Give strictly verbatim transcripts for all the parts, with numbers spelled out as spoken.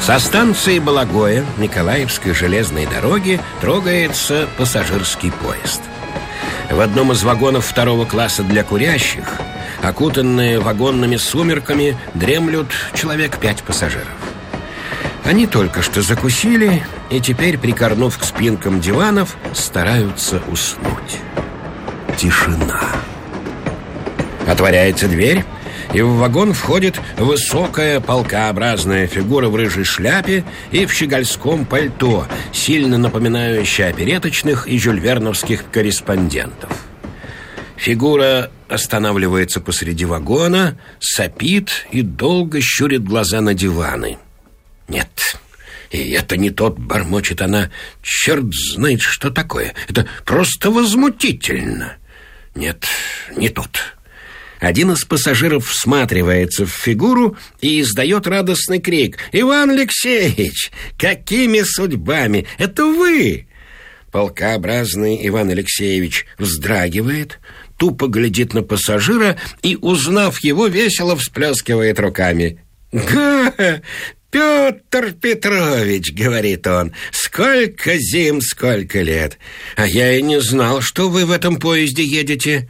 Со станции Балагоя Николаевской железной дороги трогается пассажирский поезд. В одном из вагонов второго класса для курящих, окутанные вагонными сумерками, дремлют человек пять пассажиров. Они только что закусили и теперь, прикорнув к спинкам диванов, стараются уснуть. Тишина. Отворяется дверь, и в вагон входит высокая полкообразная фигура в рыжей шляпе и в щегольском пальто, сильно напоминающая опереточных и жюльверновских корреспондентов. Фигура останавливается посреди вагона, сопит и долго щурит глаза на диваны. «Нет, и это не тот», — бормочет она. «Черт знает, что такое. Это просто возмутительно. Нет, не тот». Один из пассажиров всматривается в фигуру и издает радостный крик: «Иван Алексеевич, какими судьбами? Это вы!» Полкообразный Иван Алексеевич вздрагивает, тупо глядит на пассажира и, узнав его, весело всплескивает руками. «Га! Петр Петрович, — говорит он, — сколько зим, сколько лет! А я и не знал, что вы в этом поезде едете.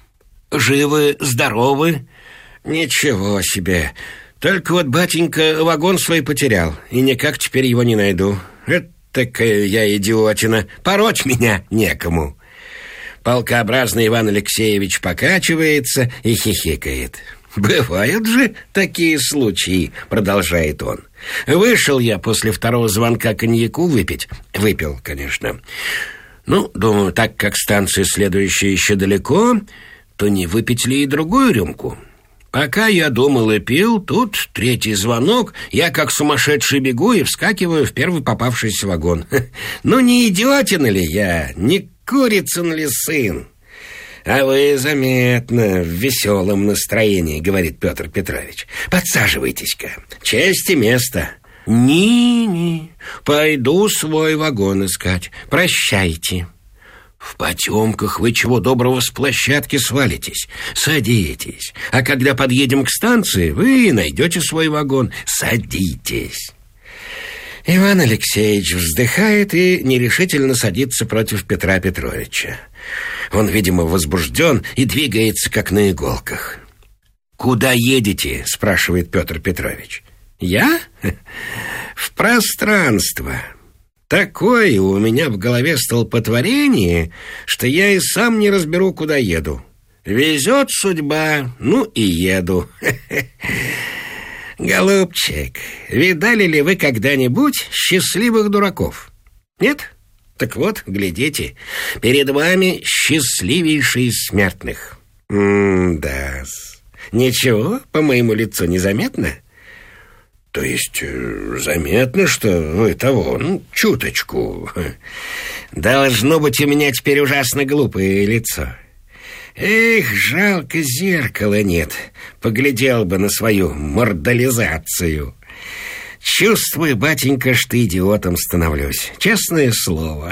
Живы, здоровы?» «Ничего себе! Только вот, батенька, вагон свой потерял, и никак теперь его не найду. Это такая я идиотина, пороть меня некому». Полкообразный Иван Алексеевич покачивается и хихикает. «Бывают же такие случаи, — продолжает он. Вышел я после второго звонка коньяку выпить. Выпил, конечно. Ну, думаю, так как станция следующая еще далеко, то не выпить ли и другую рюмку? Пока я думал и пил, тут третий звонок, я как сумасшедший бегу и вскакиваю в первый попавшийся вагон. Ну, не идиотин ли я, не курицын ли сын? А вы заметно в веселом настроении, — говорит Петр Петрович. Подсаживайтесь-ка, честь и место. Не-не, пойду свой вагон искать. Прощайте. В потемках вы чего доброго с площадки свалитесь. Садитесь. А когда подъедем к станции, вы найдете свой вагон. Садитесь. Иван Алексеевич вздыхает и нерешительно садится против Петра Петровича. Он, видимо, возбужден и двигается, как на иголках. «Куда едете?» — спрашивает Петр Петрович. «Я? В пространство. Такое у меня в голове столпотворение, что я и сам не разберу, куда еду. Везет судьба, ну и еду». «Голубчик, видали ли вы когда-нибудь счастливых дураков? Нет? Так вот, глядите, перед вами счастливейший из смертных». «М-да-с. Ничего, по моему лицу незаметно?» «То есть заметно, что вы того, ну, чуточку». «Должно быть, у меня теперь ужасно глупое лицо. Эх, жалко, зеркала нет. Поглядел бы на свою мордализацию. Чувствую, батенька, что идиотом становлюсь. Честное слово.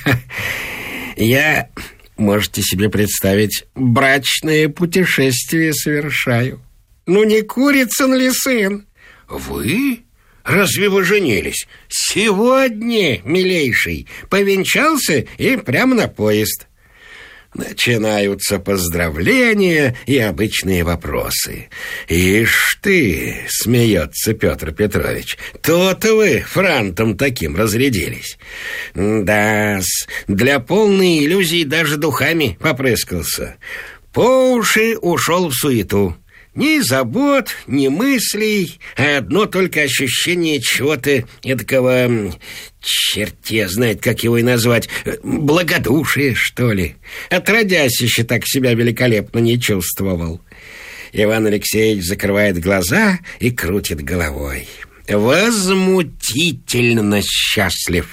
Я, можете себе представить, брачное путешествие совершаю. Ну, не курицын ли сын?» «Вы? Разве вы женились?» «Сегодня, милейший, повенчался и прямо на поезд». Начинаются поздравления и обычные вопросы. «Ишь ты!» — смеется Петр Петрович. «То-то вы франтом таким разрядились». «Да-с, для полной иллюзии даже духами попрыскался. По уши ушел в суету. Ни забот, ни мыслей, а одно только ощущение чего-то эдакого, черт знает, как его и назвать, благодушия, что ли. Отродясь еще так себя великолепно не чувствовал». Иван Алексеевич закрывает глаза и крутит головой. Возмутительно счастлив.